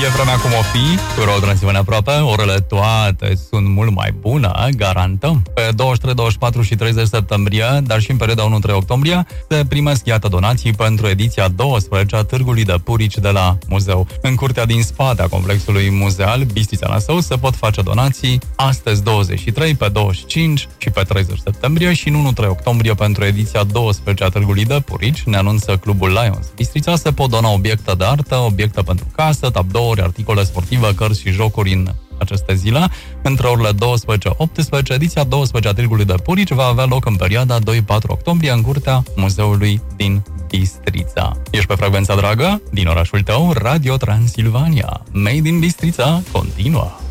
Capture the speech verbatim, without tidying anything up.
vremea cum o fi, cu Road Transilvania aproape, orele toate sunt mult mai bune, garantăm. Pe douăzeci și trei, douăzeci și patru și treizeci septembrie, dar și în perioada unu trei octombrie, se primesc, iată, donații pentru ediția a douăsprezecea a Târgului de Purici de la muzeu. În curtea din spate a complexului muzeal Bistrița Năsău se pot face donații astăzi douăzeci și trei, pe douăzeci și cinci și pe treizeci septembrie și în unu trei octombrie pentru ediția a douăsprezecea a Târgului de Purici, ne anunță Clubul Lions Bistrița, se pot dona obiecte de artă, obiecte pentru casă, tablouri, articole sportive, cărți și jocuri în aceste zile. Între orele douăsprezece optsprezece, ediția a douăsprezecea a Târgului de Purici va avea loc în perioada doi patru octombrie în curtea muzeului din Bistrița. Ești pe frecvența dragă din orașul tău, Radio Transilvania. Made in Bistrița continuă.